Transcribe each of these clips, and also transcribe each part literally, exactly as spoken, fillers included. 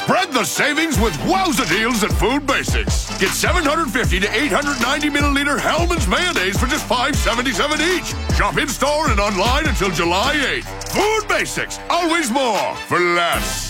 Spread the savings with wowza deals at Food Basics. Get seven hundred fifty to eight hundred ninety milliliter Hellmann's mayonnaise for just five seventy-seven each. Shop in-store and online until July eighth. Food Basics, always more for less.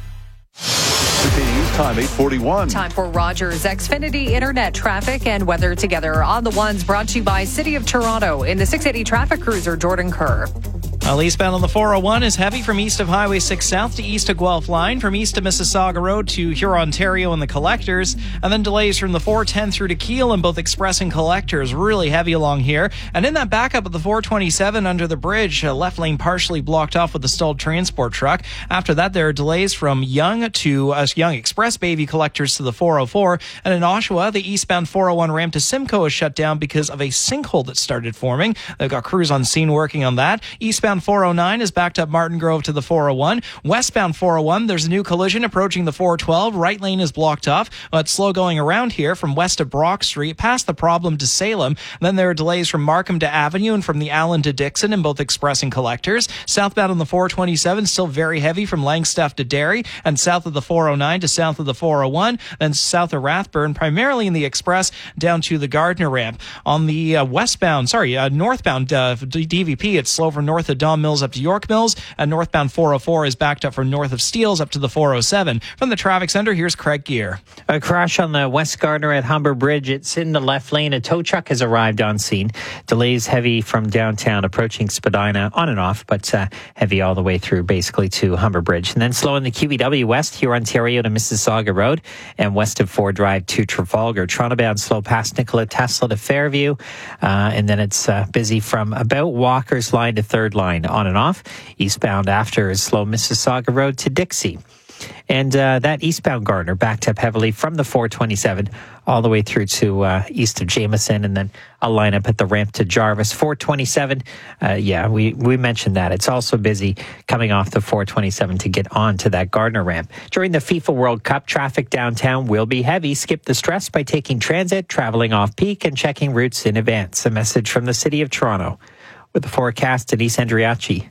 Time eight forty-one. Time for Rogers Xfinity Internet traffic and weather together on the ones brought to you by City of Toronto in the six eighty traffic cruiser, Jordan Kerr. Well, eastbound on the four oh one is heavy from east of Highway six South to east of Guelph Line, from east of Mississauga Road to Huron, Ontario and the Collectors, and then delays from the four ten through to Kiel in both Express and Collectors. Really heavy along here. And in that backup of the four twenty-seven under the bridge, uh, left lane partially blocked off with the stalled transport truck. After that, there are delays from Young to uh, Young Express Bayview Collectors to the four oh four. And in Oshawa, the eastbound four oh one ramp to Simcoe is shut down because of a sinkhole that started forming. They've got crews on scene working on that. Eastbound four oh nine is backed up Martin Grove to the four oh one. Westbound four oh one, there's a new collision approaching the four twelve. Right lane is blocked off. Well, it's slow going around here from west of Brock Street, past the problem to Salem. Then there are delays from Markham to Avenue and from the Allen to Dixon in both Express and Collectors. Southbound on the four twenty-seven, still very heavy from Langstaff to Derry, and south of the four oh nine to south of the four oh one, then south of Rathburn, primarily in the Express, down to the Gardner ramp. On the uh, westbound, sorry, uh, northbound uh, D V P, it's slow from north of Don Mills up to York Mills, and northbound four oh four is backed up from north of Steeles up to the four oh seven. From the traffic center, here's Craig Gear. A crash on the West Gardner at Humber Bridge. It's in the left lane. A tow truck has arrived on scene. Delays heavy from downtown approaching Spadina, on and off, but uh, heavy all the way through basically to Humber Bridge. And then slow in the Q V W West, here Ontario to Mississauga Road, and west of Ford Drive to Trafalgar. Toronto bound slow past Nikola Tesla to Fairview, uh, and then it's uh, busy from about Walker's Line to Third Line, on and off. Eastbound after is slow Mississauga Road to Dixie. And uh, that eastbound Gardner backed up heavily from the four twenty-seven all the way through to uh, east of Jameson, and then a lineup at the ramp to Jarvis. four twenty-seven, uh, yeah, we, we mentioned that. It's also busy coming off the four twenty-seven to get on to that Gardner ramp. During the FIFA World Cup, traffic downtown will be heavy. Skip the stress by taking transit, traveling off-peak, and checking routes in advance. A message from the City of Toronto. With the forecast, Denise Andriachi.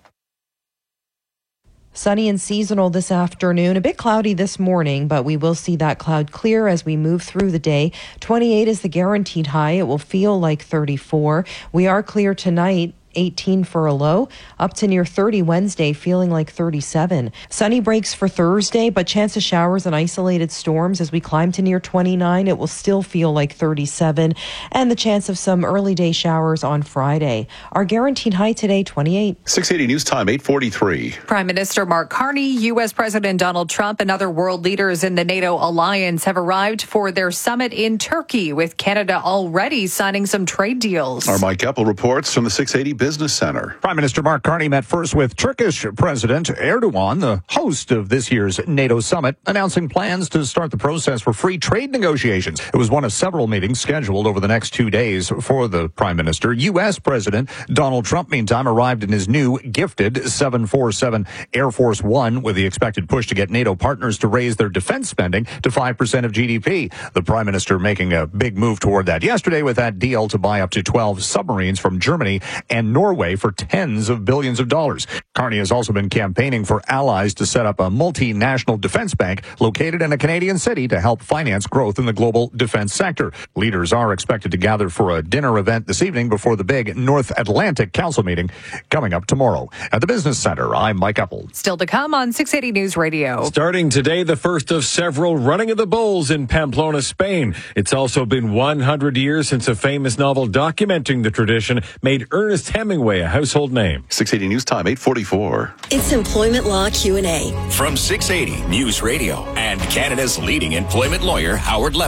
Sunny and seasonal this afternoon. A bit cloudy this morning, but we will see that cloud clear as we move through the day. twenty-eight is the guaranteed high. It will feel like thirty-four. We are clear tonight. eighteen for a low, up to near thirty Wednesday, feeling like thirty-seven. Sunny breaks for Thursday, but chance of showers and isolated storms as we climb to near twenty-nine. It will still feel like thirty-seven, and the chance of some early day showers on Friday. Our guaranteed high today, twenty-eight. six eighty News Time, eight forty-three. Prime Minister Mark Carney, U S President Donald Trump, and other world leaders in the NATO alliance have arrived for their summit in Turkey, with Canada already signing some trade deals. Our Mike Eppel reports from the six eighty Business Center. Prime Minister Mark Carney met first with Turkish President Erdogan, the host of this year's NATO summit, announcing plans to start the process for free trade negotiations. It was one of several meetings scheduled over the next two days for the Prime Minister. U S President Donald Trump, meantime, arrived in his new gifted seven forty-seven Air Force One with the expected push to get NATO partners to raise their defense spending to five percent of G D P. The Prime Minister making a big move toward that yesterday with that deal to buy up to twelve submarines from Germany and Norway for tens of billions of dollars. Carney has also been campaigning for allies to set up a multinational defense bank located in a Canadian city to help finance growth in the global defense sector. Leaders are expected to gather for a dinner event this evening before the big North Atlantic Council meeting coming up tomorrow. At the Business Center, I'm Mike Eppel. Still to come on six eighty News Radio. Starting today, the first of several Running of the Bulls in Pamplona, Spain. It's also been one hundred years since a famous novel documenting the tradition made Ernest Hemingway a household name. six eighty News Time, eight forty-four. It's Employment Law Q and A. From six eighty News Radio and Canada's leading employment lawyer, Howard Levin.